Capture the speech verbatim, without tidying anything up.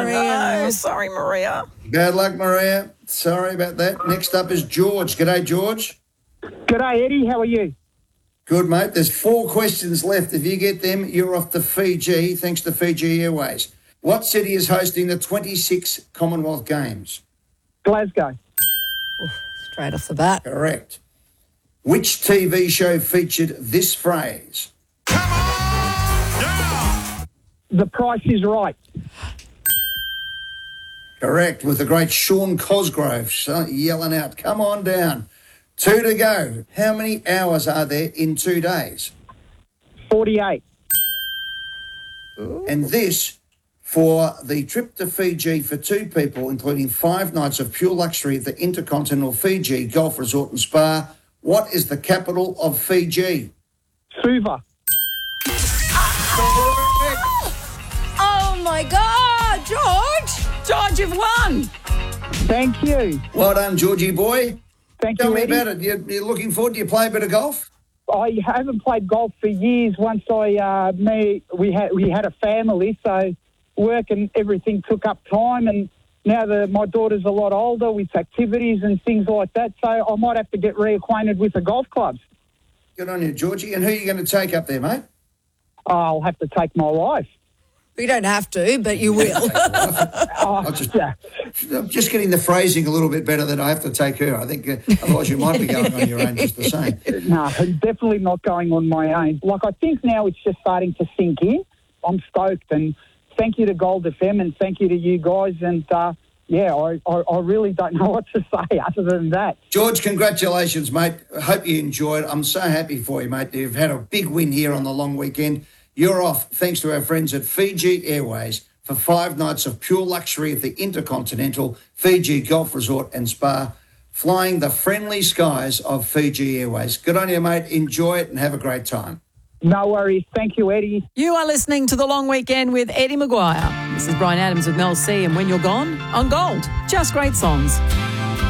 Maria. Oh, sorry, Maria. Bad luck, Maria. Sorry about that. Next up is George. G'day, George. G'day, Eddie. How are you? Good, mate. There's four questions left. If you get them, you're off to Fiji, thanks to Fiji Airways. What city is hosting the twenty-six Commonwealth Games? Glasgow. Straight off the bat. Correct. Which T V show featured this phrase? The Price is Right. Correct, with the great Sean Cosgrove yelling out, come on down. Two to go. How many hours are there in two days? forty-eight. And this, for the trip to Fiji for two people, including five nights of pure luxury at the Intercontinental Fiji Golf Resort and Spa, what is the capital of Fiji? Suva. Oh, my God, George. George, you've won. Thank you. Well done, Georgie boy. Thank Tell you, me Eddie. about it. You're, you're looking forward. Do you play a bit of golf? I haven't played golf for years. Once I, uh, me, we had we had a family, so work and everything took up time. And now that my daughter's a lot older, with activities and things like that, so I might have to get reacquainted with the golf clubs. Good on you, Georgie. And who are you going to take up there, mate? I'll have to take my wife. You don't have to, but you will. Oh, I'll just, yeah. I'm just getting the phrasing a little bit better that I have to take her. I think uh, otherwise you might be going on your own just the same. No, definitely not going on my own. Like, I think now it's just starting to sink in. I'm stoked, and thank you to Gold F M and thank you to you guys. And, uh, yeah, I, I, I really don't know what to say other than that. George, congratulations, mate. I hope you enjoyed. I'm so happy for you, mate. You've had a big win here on the long weekend. You're off, thanks to our friends at Fiji Airways, for five nights of pure luxury at the Intercontinental Fiji Golf Resort and Spa, flying the friendly skies of Fiji Airways. Good on you, mate. Enjoy it and have a great time. No worries. Thank you, Eddie. You are listening to The Long Weekend with Eddie Maguire. This is Brian Adams with Mel C, and When You're Gone, on Gold. Just great songs.